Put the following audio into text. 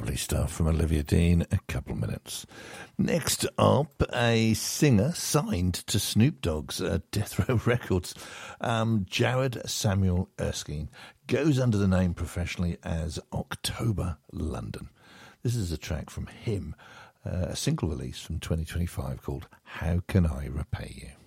Lovely stuff from Olivia Dean, a couple of minutes. Next up, a singer signed to Snoop Dogg's Death Row Records. Jared Samuel Erskine goes under the name professionally as October London. This is a track from him, a single release from 2025 called How Can I Repay You?